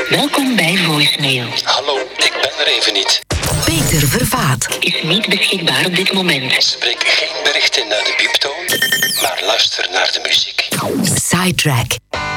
Welkom bij voicemail. Hallo, ik ben er even niet. Peter Vervaat is niet beschikbaar op dit moment. Spreek geen bericht in naar de bieptoon, maar luister naar de muziek. Sidetrack